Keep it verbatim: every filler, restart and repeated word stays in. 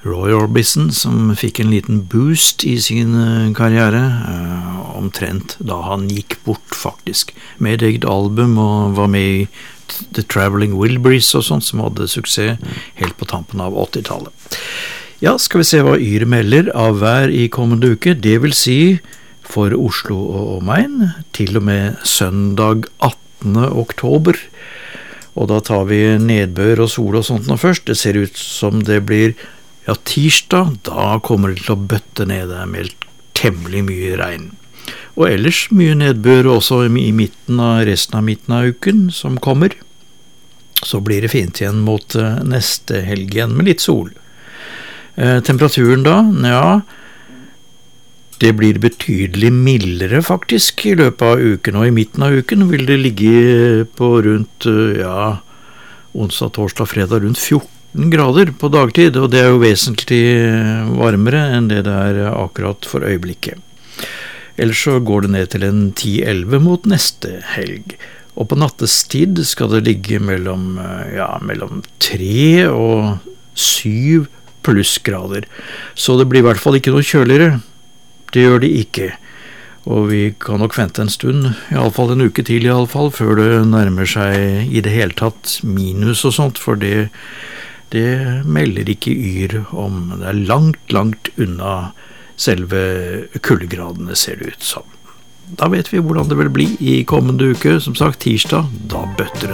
Roy Orbison, som fikk en liten boost i sin karriere, eh, omtrent da han gikk bort faktisk, med et eget album og var med i The Traveling Wilburys og sånt, som hadde suksess helt på tampen av åttitallet. Ja, skal vi se hva Yr melder av vær i kommende uke, det vil si for Oslo og omegn, til og med søndag attende oktober. Og da tar vi nedbør og sol og sånt nå først. Det ser ut som det blir, ja, tirsdag, da kommer det til å bøtte ned, det er meldt temmelig mye regn. Og ellers mye nedbør også i midten av resten av midten av uken som kommer. Så blir det fint igjen mot neste helg igjen med litt sol. Eh, temperaturen da, ja, det blir betydelig mildere faktisk i løpet av uken, og i midten av uken vil det ligge på rundt, ja, onsdag, torsdag, fredag, rundt fjorten grader på dagtid, og det er jo vesentlig varmere enn det det er akkurat for øyeblikket. Ellers så går det ned til en ti elleve mot neste helg, og på nattestid skal det ligge mellom, ja, mellom tre og syv plussgrader, så det blir i hvert fall ikke noe kjøligere. Det gjør det ikke, og vi kan nok vente en stund, i alle fall en uke til i alle fall, før det nærmer seg i det hele tatt minus og sånt, for det, det melder ikke Yr om. Det er langt, langt unna selve kuldegradene, ser det ut som. Da vet vi hvordan det vil bli i kommende uke, som sagt tirsdag, da bøtter det